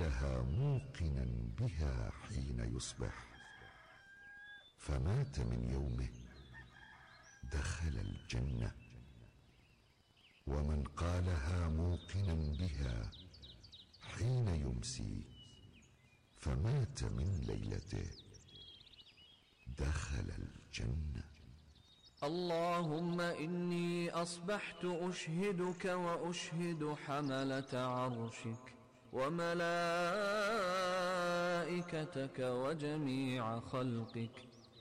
قالها موقنا بها حين يصبح فمات من يومه دخل الجنة، ومن قالها موقنا بها حين يمسي فمات من ليلته دخل الجنة. اللهم إني أصبحت أشهدك وأشهد حملة عرشك وملائكتك وجميع خلقك